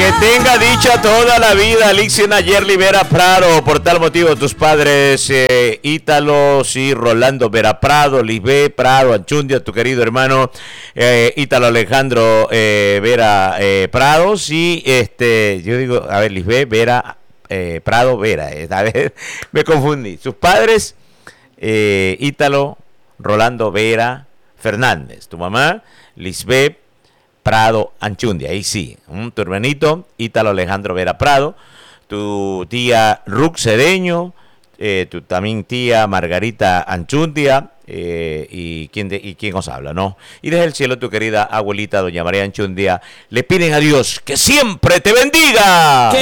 Que tenga dicha toda la vida, Alixia Nayerli Vera Prado. Por tal motivo, tus padres, Ítalo, sí, Rolando Vera Prado, Lisbeth Prado, Anchundia, tu querido hermano, Ítalo Alejandro Vera Prado, sí, yo digo, a ver, Lisbeth Vera Prado Vera, a ver, me confundí. Sus padres, Ítalo Rolando Vera Fernández, tu mamá, Lisbeth Prado Anchundia, ahí sí, tu hermanito Ítalo Alejandro Vera Prado, tu tía Ruc Cedeño, tu también tía Margarita Anchundia, y quién os habla, ¿no? Y desde el cielo tu querida abuelita doña María Anchundia le piden a Dios que siempre te bendiga.